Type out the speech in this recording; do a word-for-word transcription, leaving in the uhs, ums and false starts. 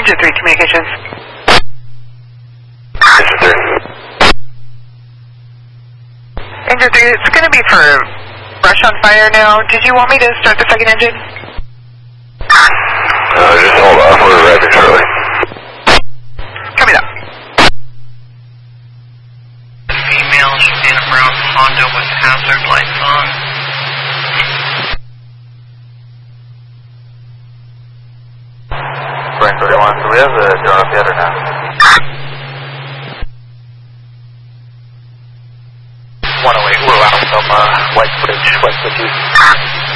Engine three communications. Engine three. Engine three, it's going to be for brush on fire now. Did you want me to start the second engine? Uh, just hold off. We're arriving shortly. Copy that. Female should be in a brown Honda with hazard lights on. Frank thirty-one, do we have the drone up yet or not? one oh eight, we're allowing some uh, white footage, white footage.